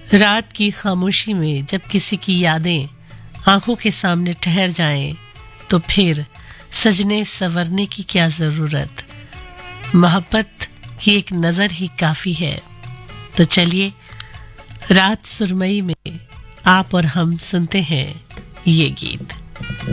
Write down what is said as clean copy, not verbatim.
रात की खामोशी में जब किसी की यादें आंखों के सामने ठहर जाएं, तो फिर सजने संवरने की क्या ज़रूरत, मोहब्बत की एक नज़र ही काफ़ी है। तो चलिए रात सुरमई में आप और हम सुनते हैं ये गीत।